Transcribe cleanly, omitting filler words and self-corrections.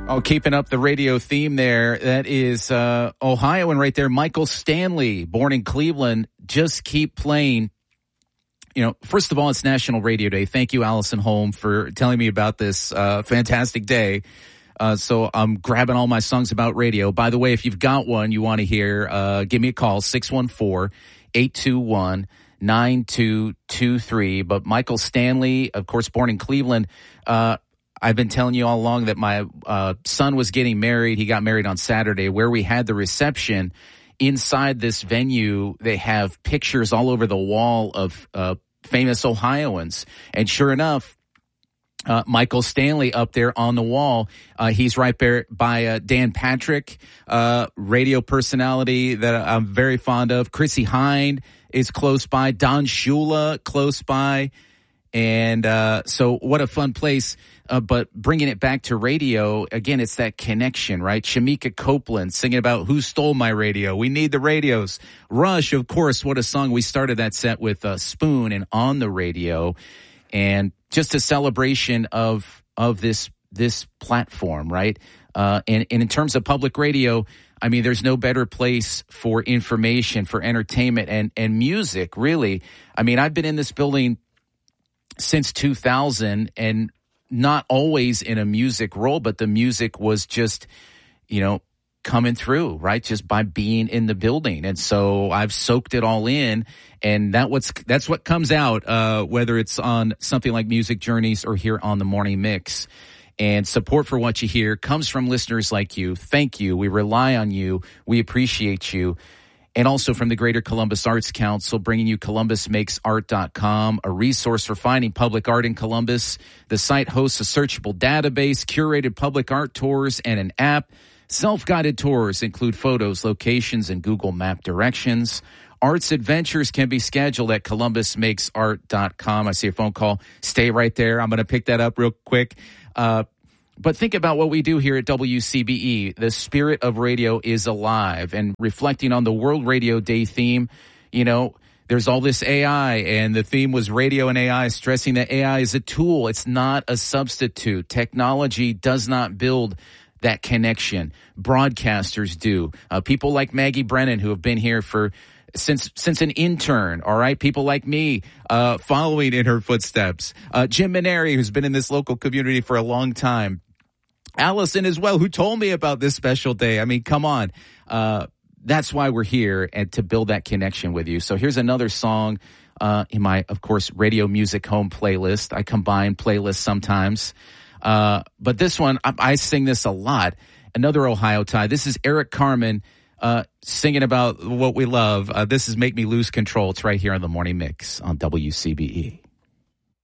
Oh, keeping up the radio theme there. That is Ohioan right there, Michael Stanley, born in Cleveland. Just keep playing. You know, first of all, it's National Radio Day. Thank you, Allison Holm, for telling me about this fantastic day. So I'm grabbing all my songs about radio. By the way, if you've got one you want to hear, give me a call, 614-821-9223. But Michael Stanley, of course, born in Cleveland, I've been telling you all along that my son was getting married. He got married on Saturday, where we had the reception. Inside this venue, they have pictures all over the wall of famous Ohioans. And sure enough, Michael Stanley up there on the wall. He's right there by Dan Patrick, radio personality that I'm very fond of. Chrissy Hind is close by. Don Shula close by. And so what a fun place. But bringing it back to radio, again, it's that connection, right? Shamika Copeland singing about Who Stole My Radio. We need the radios. Rush, of course, what a song. We started that set with Spoon and On the Radio. And just a celebration of this platform, right? And in terms of public radio, I mean, there's no better place for information, for entertainment, and music, really. I mean, I've been in this building since 2000, and not always in a music role, but the music was just, you know, coming through, right? Just by being in the building. And so I've soaked it all in, and that's what comes out, whether it's on something like Music Journeys or here on the Morning Mix. And support for what you hear comes from listeners like you. Thank you. We rely on you. We appreciate you. And also from the Greater Columbus Arts Council, bringing you ColumbusMakesArt.com, a resource for finding public art in Columbus. The site hosts a searchable database, curated public art tours, and an app. Self-guided tours include photos, locations, and Google Map directions. Arts adventures can be scheduled at ColumbusMakesArt.com. I see a phone call. Stay right there. I'm going to pick that up real quick. But think about what we do here at WCBE. The spirit of radio is alive, and reflecting on the World Radio Day theme, you know, there's all this AI, and the theme was radio and AI, stressing that AI is a tool. It's not a substitute. Technology does not build that connection. Broadcasters do. People like Maggie Brennan, who have been here since an intern, all right? People like me, following in her footsteps. Jim Maneri, who's been in this local community for a long time. Allison as well, who told me about this special day. I mean, come on. That's why we're here, and to build that connection with you. So here's another song in my, of course, Radio Music Home playlist. I combine playlists sometimes. But this one, I sing this a lot. Another Ohio tie. This is Eric Carmen singing about what we love. This is Make Me Lose Control. It's right here on the Morning Mix on WCBE.